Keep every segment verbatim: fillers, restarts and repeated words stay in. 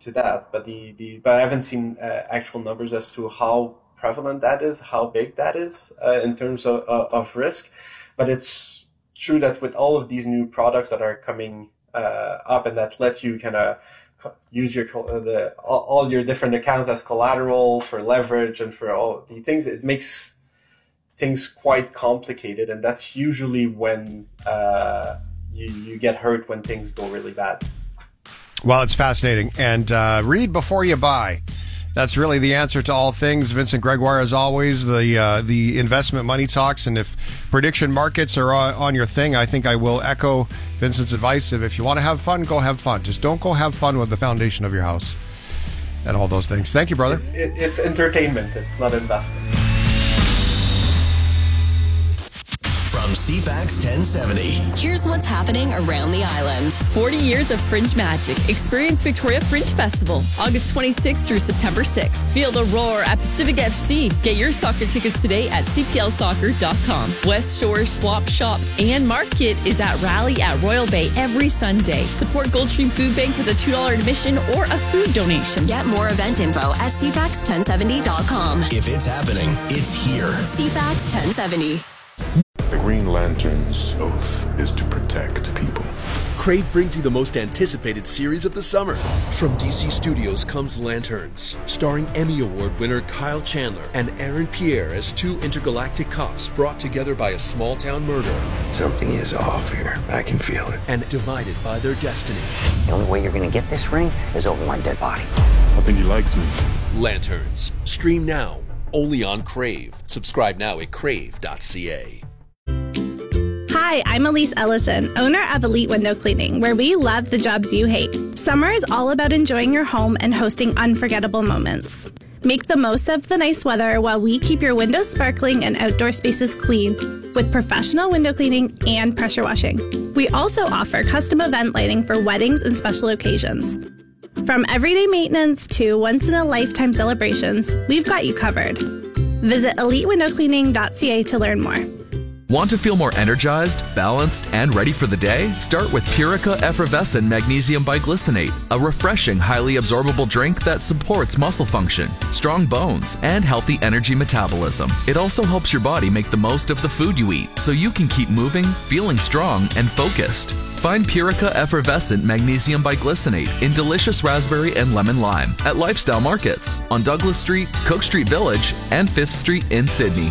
to that, but the, the but I haven't seen uh, actual numbers as to how prevalent that is, how big that is uh, in terms of, uh, of risk. But it's true that with all of these new products that are coming uh, up and that let you kind of use your uh, the all, all your different accounts as collateral for leverage and for all the things, it makes things quite complicated, and that's usually when uh, you you get hurt, when things go really bad. Well, it's fascinating. And uh, read before you buy. That's really the answer to all things. Vincent Gregoire, as always, the uh, the investment money talks. And if prediction markets are on, on your thing, I think I will echo Vincent's advice of if you want to have fun, go have fun. Just don't go have fun with the foundation of your house and all those things. Thank you, brother. It's, it, it's entertainment. It's not investment. From C FAX ten seventy. Here's what's happening around the island. forty years of Fringe magic. Experience Victoria Fringe Festival, August twenty-sixth through September sixth. Feel the roar at Pacific F C. Get your soccer tickets today at c p l soccer dot com. West Shore Swap Shop and Market is at Rally at Royal Bay every Sunday. Support Goldstream Food Bank with a two dollars admission or a food donation. Get more event info at c fax ten seventy dot com. If it's happening, it's here. C FAX ten seventy. The Green Lantern's oath is to protect people. Crave brings you the most anticipated series of the summer. From D C Studios comes Lanterns, starring Emmy Award winner Kyle Chandler and Aaron Pierre as two intergalactic cops brought together by a small-town murder. Something is off here. I can feel it. And divided by their destiny. The only way you're going to get this ring is over my dead body. I think he likes me. Lanterns. Stream now. Only on Crave. Subscribe now at crave dot c a. Hi, I'm Elise Ellison, owner of Elite Window Cleaning, where we love the jobs you hate. Summer is all about enjoying your home and hosting unforgettable moments. Make the most of the nice weather while we keep your windows sparkling and outdoor spaces clean with professional window cleaning and pressure washing. We also offer custom event lighting for weddings and special occasions. From everyday maintenance to once-in-a-lifetime celebrations, we've got you covered. Visit elite window cleaning dot c a to learn more. Want to feel more energized, balanced, and ready for the day? Start with Purica Effervescent Magnesium Biglycinate, a refreshing, highly absorbable drink that supports muscle function, strong bones, and healthy energy metabolism. It also helps your body make the most of the food you eat, so you can keep moving, feeling strong, and focused. Find Purica Effervescent Magnesium Biglycinate in delicious raspberry and lemon lime at Lifestyle Markets on Douglas Street, Cook Street Village, and fifth Street in Sydney.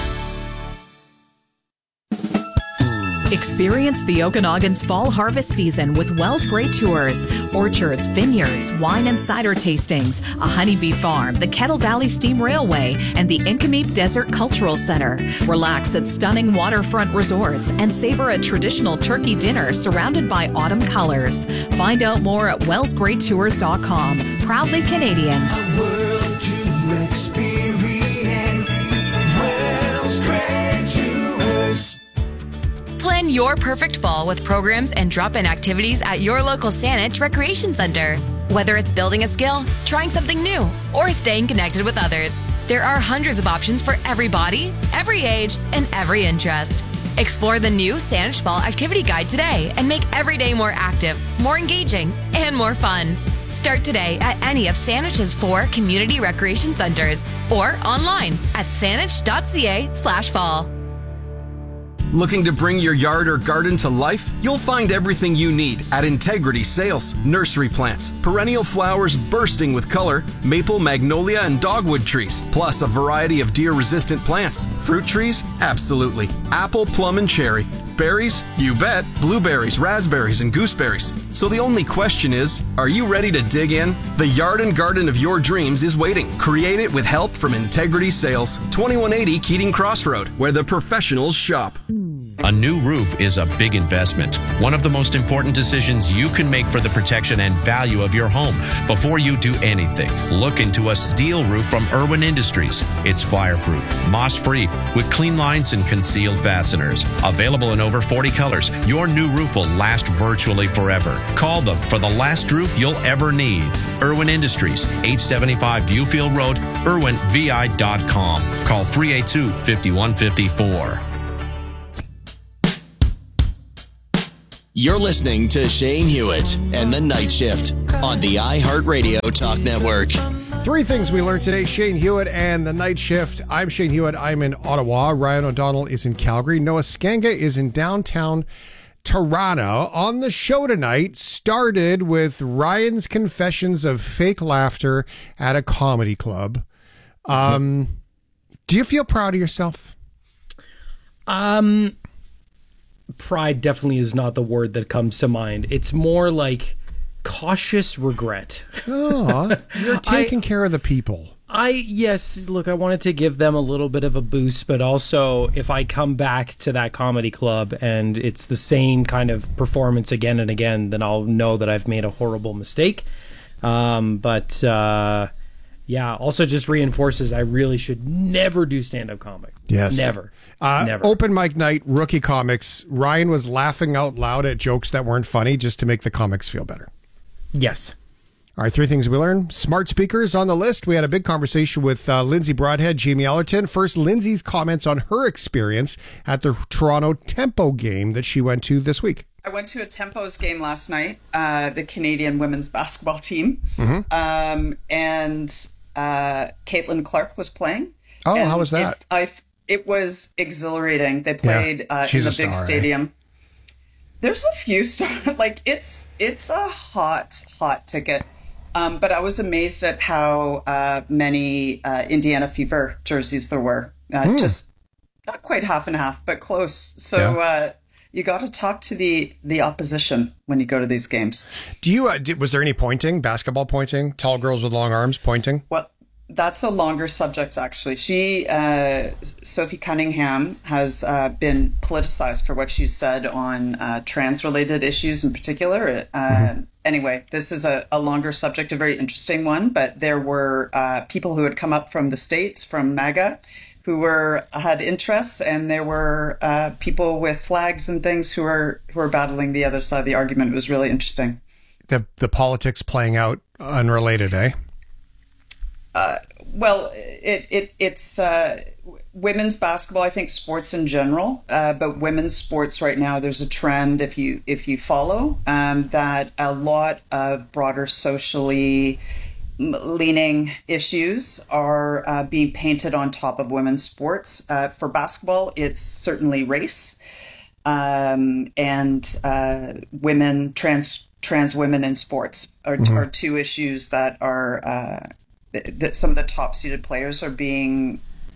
Experience the Okanagan's fall harvest season with Wells Great Tours. Orchards, vineyards, wine and cider tastings, a honeybee farm, the Kettle Valley Steam Railway, and the Inkameep Desert Cultural Center. Relax at stunning waterfront resorts and savor a traditional turkey dinner surrounded by autumn colors. Find out more at wells great tours dot com. Proudly Canadian. A world to experience. Wells Great Tours. Plan your perfect fall with programs and drop-in activities at your local Saanich Recreation Center. Whether it's building a skill, trying something new, or staying connected with others, there are hundreds of options for every body, every age, and every interest. Explore the new Saanich Fall Activity Guide today and make every day more active, more engaging, and more fun. Start today at any of Saanich's four community recreation centers or online at saanich dot c a slash fall. Looking to bring your yard or garden to life? You'll find everything you need at Integrity Sales. Nursery plants, perennial flowers bursting with color, maple, magnolia, and dogwood trees, plus a variety of deer-resistant plants. Fruit trees? Absolutely. Apple, plum, and cherry. Berries? You bet. Blueberries, raspberries, and gooseberries. So the only question is, are you ready to dig in? The yard and garden of your dreams is waiting. Create it with help from Integrity Sales, twenty-one eighty Keating Crossroad, where the professionals shop. A new roof is a big investment, one of the most important decisions you can make for the protection and value of your home. Before you do anything, look into a steel roof from Irwin Industries. It's fireproof, moss-free, with clean lines and concealed fasteners. Available in over forty colors, your new roof will last virtually forever. Call them for the last roof you'll ever need. Irwin Industries, eight seventy-five Viewfield Road, irwin v i dot com. Call three eight two, five one five four. You're listening to Shane Hewitt and The Night Shift on the iHeartRadio Talk Network. Three things we learned today. Shane Hewitt and The Night Shift. I'm Shane Hewitt. I'm in Ottawa. Ryan O'Donnell is in Calgary. Noah Skanga is in downtown Toronto. On the show tonight started with Ryan's confessions of fake laughter at a comedy club. Um, do you feel proud of yourself? Um... Pride definitely is not the word that comes to mind. It's more like cautious regret. Oh, you're taking I, care of the people. I, yes, look, I wanted to give them a little bit of a boost, but also if I come back to that comedy club and it's the same kind of performance again and again, then I'll know that I've made a horrible mistake. Um, but, uh, yeah, also just reinforces I really should never do stand-up comedy. Yes. Never. Uh, Never. Open mic night, rookie comics. Ryan was laughing out loud at jokes that weren't funny just to make the comics feel better. Yes. All right, three things we learned. Smart speakers on the list. We had a big conversation with uh, Lindsay Broadhead, Jamie Ellerton. First, Lindsay's comments on her experience at the Toronto Tempo game that she went to this week. I went to a Tempos game last night, uh, the Canadian women's basketball team. Mm-hmm. Um, and uh, Caitlin Clark was playing. Oh, and how was that? It, I, it was exhilarating. They played Yeah, uh, in she's the a big star, stadium. eh? There's a few stars. Like, it's it's a hot, hot ticket. Um, but I was amazed at how uh, many uh, Indiana Fever jerseys there were. Uh, Hmm. Just not quite half and half, but close. So Yeah. uh, you got to talk to the the opposition when you go to these games. Do you? Uh, did, was there any pointing? Basketball pointing? Tall girls with long arms pointing? Well, that's a longer subject, actually. She, uh, Sophie Cunningham, has uh, been politicized for what she's said on uh, trans-related issues in particular. Uh, Mm-hmm. Anyway, this is a, a longer subject, a very interesting one, but there were uh, people who had come up from the States, from MAGA, who were had interests, and there were uh, people with flags and things who were who were battling the other side of the argument. It was really interesting. The the politics playing out unrelated, eh? Uh, well, it, it it's uh, women's basketball. I think sports in general, uh, but women's sports right now. There's a trend, if you if you follow, um, that a lot of broader socially leaning issues are uh, being painted on top of women's sports. Uh, for basketball, it's certainly race um, and uh, women trans trans women in sports are, Mhm. are two issues that are. Uh, that some of the top-seeded players are being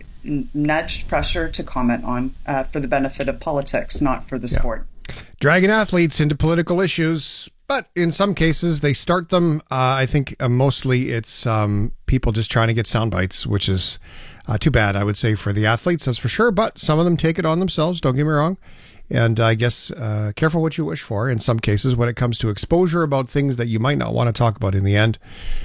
nudged, pressure to comment on uh, for the benefit of politics, not for the Yeah. sport. Dragging athletes into political issues, but in some cases they start them. Uh, I think uh, mostly it's um, people just trying to get sound bites, which is uh, too bad, I would say, for the athletes, that's for sure. But some of them take it on themselves, don't get me wrong. And I guess uh, careful what you wish for in some cases when it comes to exposure about things that you might not want to talk about in the end.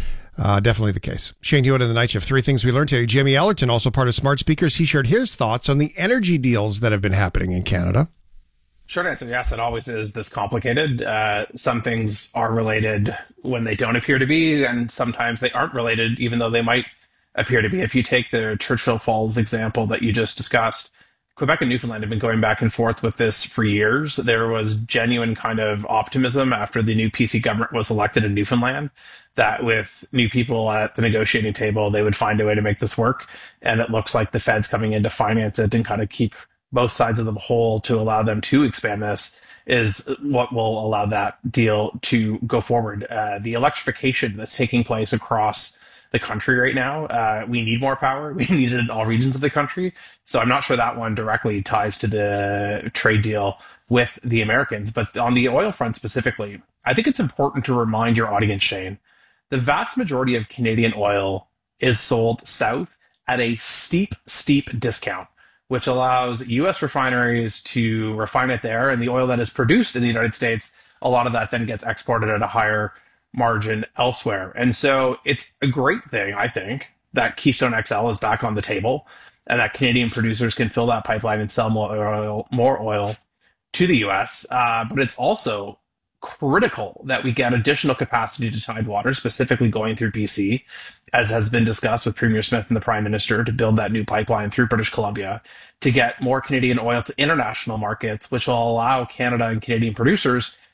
Uh, definitely the case. Shane Hewitt in the Night Shift. Three things we learned today. Jamie Ellerton, also part of Smart Speakers, he shared his thoughts on the energy deals that have been happening in Canada. Short answer, yes, it always is this complicated. Uh, some things are related when they don't appear to be, and sometimes they aren't related, even though they might appear to be. If you take the Churchill Falls example that you just discussed, Quebec and Newfoundland have been going back and forth with this for years. There was genuine kind of optimism after the new P C government was elected in Newfoundland that with new people at the negotiating table, they would find a way to make this work. And it looks like the Fed's coming in to finance it and kind of keep both sides of the whole to allow them to expand this is what will allow that deal to go forward. Uh, the electrification that's taking place across the country right now, uh, we need more power. We need it in all regions of the country. So I'm not sure that one directly ties to the trade deal with the Americans. But on the oil front specifically, I think it's important to remind your audience, Shane, the vast majority of Canadian oil is sold south at a steep, steep discount, which allows U S refineries to refine it there. And the oil that is produced in the United States, a lot of that then gets exported at a higher margin elsewhere. And so it's a great thing, I think, that Keystone X L is back on the table and that Canadian producers can fill that pipeline and sell more oil, more oil to the U S. Uh, but it's also critical that we get additional capacity to Tidewater, specifically going through B C, as has been discussed with Premier Smith and the Prime Minister, to build that new pipeline through British Columbia to get more Canadian oil to international markets, which will allow Canada and Canadian producers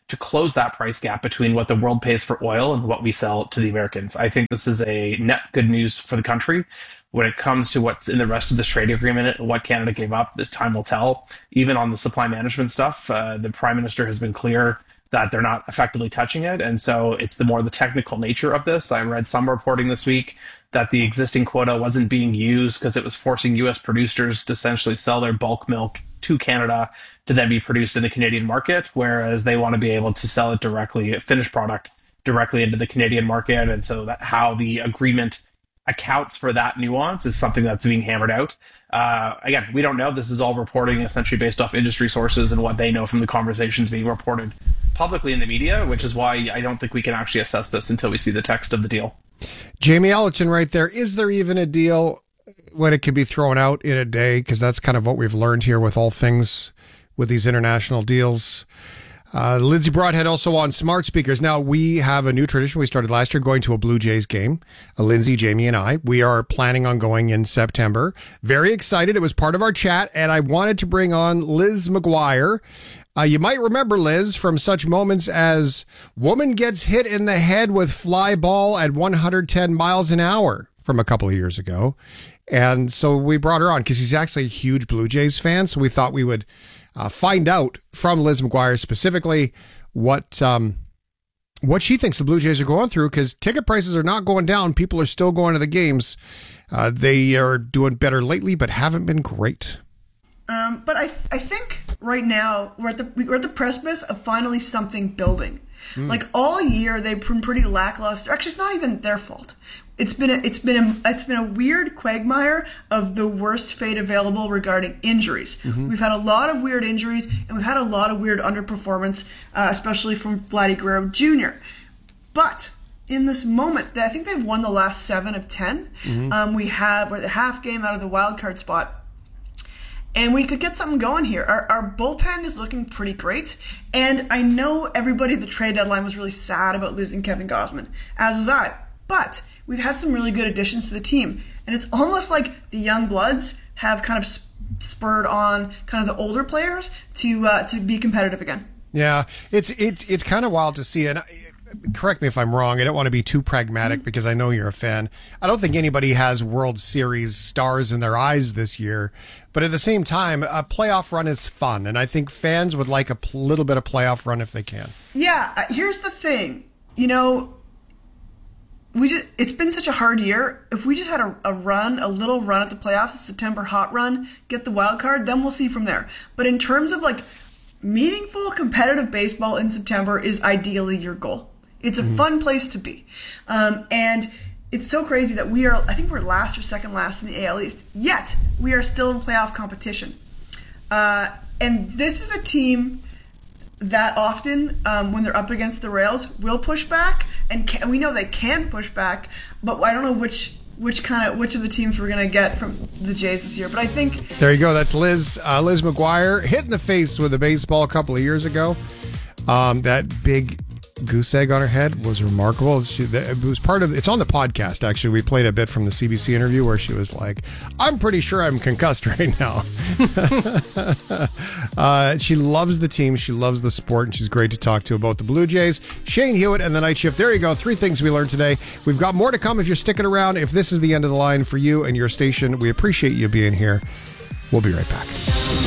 to close that price gap between what the world pays for oil and what we sell to the Americans. I think this is a net good news for the country. When it comes to what's in the rest of this trade agreement, what Canada gave up, this time will tell. Even on the supply management stuff, uh, the Prime Minister has been clear that they're not effectively touching it. And so it's the more the technical nature of this. I read some reporting this week that the existing quota wasn't being used because it was forcing U S producers to essentially sell their bulk milk to Canada to then be produced in the Canadian market, whereas they want to be able to sell it directly, a finished product, directly into the Canadian market. And so that how the agreement accounts for that nuance is something that's being hammered out. Uh, again, we don't know. This is all reporting essentially based off industry sources and what they know from the conversations being reported publicly in the media, which is why I don't think we can actually assess this until we see the text of the deal. Jamie Ellerton right there. Is there even a deal when it can be thrown out in a day? Because that's kind of what we've learned here with all things with these international deals. Uh, Lindsay Broadhead also on smart speakers. Now, we have a new tradition we started last year, going to a Blue Jays game. Uh, Lindsay, Jamie, and I. We are planning on going in September. Very excited. It was part of our chat, and I wanted to bring on Liz McGuire. Uh, you might remember Liz from such moments as woman gets hit in the head with fly ball at one hundred ten miles an hour from a couple of years ago. And so we brought her on because she's actually a huge Blue Jays fan. So we thought we would uh, find out from Liz McGuire specifically what um, what she thinks the Blue Jays are going through, because ticket prices are not going down. People are still going to the games. Uh, they are doing better lately, but haven't been great. Um, but I I think right now we're at the we're at the precipice of finally something building. Mm. Like all year they've been pretty lackluster. Actually, it's not even their fault. It's been a, it's been a, it's been a weird quagmire of the worst fate available regarding injuries. Mm-hmm. We've had a lot of weird injuries, and we've had a lot of weird underperformance, uh, especially from Vladdy Guerrero Junior But in this moment, I think they've won the last seven of ten. Mm-hmm. Um, we have we're the half game out of the wild card spot. And we could get something going here. Our, our bullpen is looking pretty great. And I know everybody at the trade deadline was really sad about losing Kevin Gausman, as was I. But we've had some really good additions to the team. And it's almost like the young bloods have kind of spurred on kind of the older players to uh, to be competitive again. Yeah, it's it's it's kind of wild to see. And correct me if I'm wrong. I don't want to be too pragmatic, mm-hmm. because I know you're a fan. I don't think anybody has World Series stars in their eyes this year. But at the same time, a playoff run is fun. And I think fans would like a p- little bit of playoff run if they can. Yeah, here's the thing. You know, we just it's been such a hard year. If we just had a, a run, a little run at the playoffs, a September hot run, get the wild card, then we'll see from there. But in terms of like meaningful competitive baseball in September is ideally your goal. It's a mm-hmm. fun place to be. Um, and it's so crazy that we are, I think we're last or second last in the A L East, yet we are still in playoff competition. Uh, and this is a team that often, um, when they're up against the rails, will push back. And can, we know they can push back, but I don't know which which kind of which of the teams we're going to get from the Jays this year. But I think... There you go. That's Liz, uh, Liz McGuire, hit in the face with a baseball a couple of years ago. Um, that big goose egg on her head was remarkable. She, it was part of, it's on the podcast, actually. We played a bit from the C B C interview where she was like, I'm pretty sure I'm concussed right now. uh, she loves the team. She loves the sport, and she's great to talk to about the Blue Jays. Shane Hewitt and the Night Shift. There you go. Three things we learned today. We've got more to come if you're sticking around. If this is the end of the line for you and your station, we appreciate you being here. We'll be right back.